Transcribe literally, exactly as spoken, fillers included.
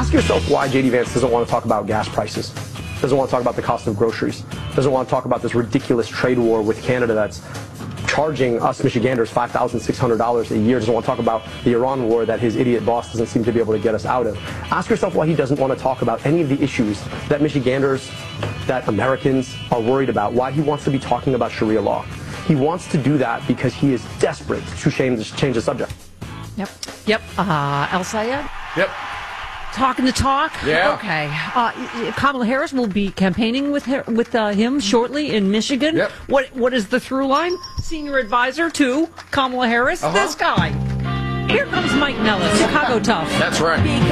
Ask yourself why J D Vance doesn't want to talk about gas prices, doesn't want to talk about the cost of groceries, doesn't want to talk about this ridiculous trade war with Canada that's charging us Michiganders five thousand six hundred dollars a year, doesn't want to talk about the Iran war that his idiot boss doesn't seem to be able to get us out of. Ask yourself why he doesn't want to talk about any of the issues that Michiganders, that Americans are worried about, why he wants to be talking about Sharia law. He wants to do that because he is desperate to change, change the subject. Yep. Yep. Uh, El Sayed? Yep. Talking the talk? Yeah. Okay. Uh, Kamala Harris will be campaigning with her, with uh, him shortly in Michigan. Yep. What What is the through line? Senior advisor to Kamala Harris? Uh-huh. This guy. Here comes Mike Nellis, Chicago Tough. That's right.